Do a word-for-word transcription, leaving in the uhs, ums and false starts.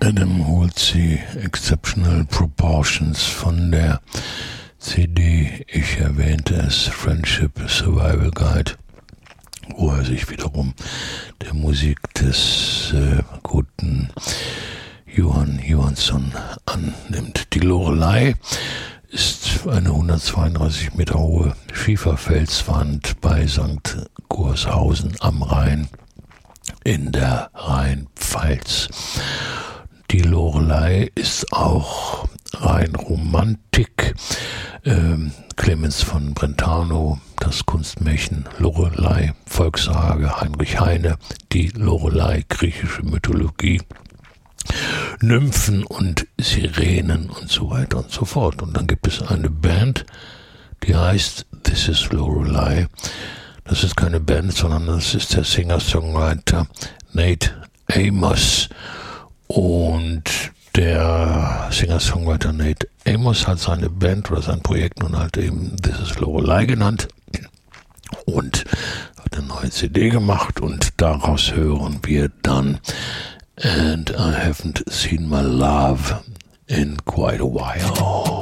Adam holt sie Exceptional Proportions von der C D, ich erwähnte es, Friendship Survival Guide, wo er sich wiederum der Musik des äh, guten Johann Johansson annimmt. Die Lorelei ist eine hundertzweiunddreißig Meter hohe Schieferfelswand bei Sankt Gorshausen am Rhein in der Rheinpfalz. Die Lorelei ist auch rein Romantik. Ähm, Clemens von Brentano, das Kunstmärchen Lorelei, Volkssage Heinrich Heine, die Lorelei, griechische Mythologie, Nymphen und Sirenen und so weiter und so fort. Und dann gibt es eine Band, die heißt This is Lorelei. Das ist keine Band, sondern das ist der Singer-Songwriter Nate Amos. Und der Singer-Songwriter Nate Amos hat seine Band oder sein Projekt nun halt eben This is Lorelei genannt und hat eine neue C D gemacht und daraus hören wir dann And I haven't seen my love in quite a while.